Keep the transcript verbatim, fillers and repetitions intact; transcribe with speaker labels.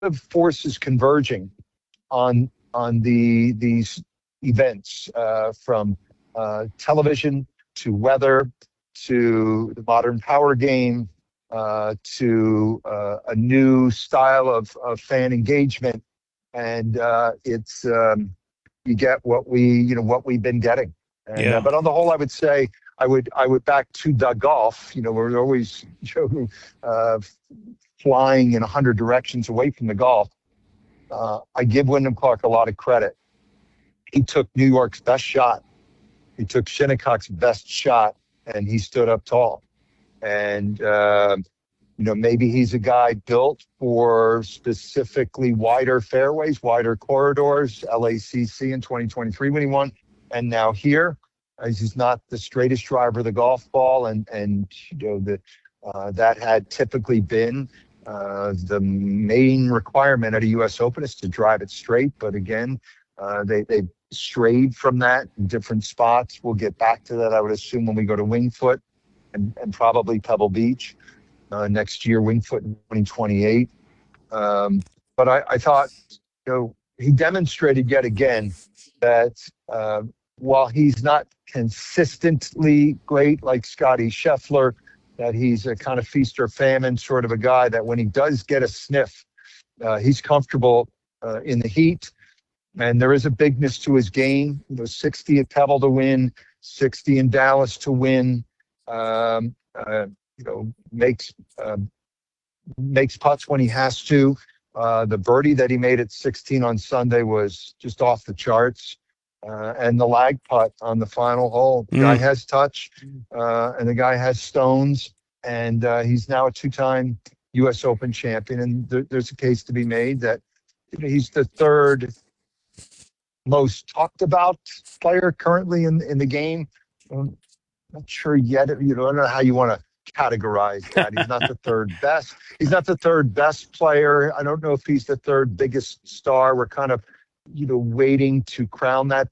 Speaker 1: of forces converging on on the these events, uh, from uh, television to weather to the modern power game, uh, to uh, a new style of, of fan engagement, and uh, it's um, you get what we you know what we've been getting. And uh,
Speaker 2: Yeah.
Speaker 1: but on the whole, I would say I would I would back to the golf. You know, we're always you know, uh, flying in a hundred directions away from the golf. Uh, I give Wyndham Clark a lot of credit. He took New York's best shot. He took Shinnecock's best shot, and he stood up tall. And uh, you know, maybe he's a guy built for specifically wider fairways, wider corridors. L A C C in twenty twenty-three when he won, and now here, as he's not the straightest driver of the golf ball, and and you know the uh, that had typically been uh, the main requirement at a U S Open is to drive it straight. But again, uh, they they strayed from that in different spots. We'll get back to that, I would assume, when we go to Winged Foot and, and probably Pebble Beach uh, next year, Winged Foot in twenty twenty-eight. Um, but I, I thought, you know, he demonstrated yet again that uh, while he's not consistently great like Scotty Scheffler, that he's a kind of feast or famine sort of a guy, that when he does get a sniff, uh, he's comfortable uh, in the heat. And there is a bigness to his game. You know, sixty at Pebble to win, sixty in Dallas to win. Um, uh, you know, makes uh, makes putts when he has to. Uh, the birdie that he made at sixteen on Sunday was just off the charts. Uh, and the lag putt on the final hole. The guy
Speaker 2: Mm.
Speaker 1: has touch, uh, and the guy has stones, and uh, he's now a two-time U S Open champion. And there, there's a case to be made that you know, he's the third most talked about player currently in in the game. I'm not sure yet. You know, I don't know how you want to categorize that. He's not the third best. He's not the third best player. I don't know if he's the third biggest star. We're kind of, you know, waiting to crown that